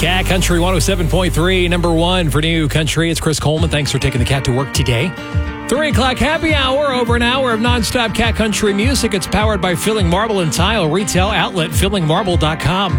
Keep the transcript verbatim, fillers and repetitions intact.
Cat Country one oh seven point three, number one for new country. It's Chris Coleman. Thanks for taking the cat to work today. Three o'clock happy hour, over an hour of nonstop cat country music. It's powered by Filling Marble and Tile retail outlet, filling marble dot com.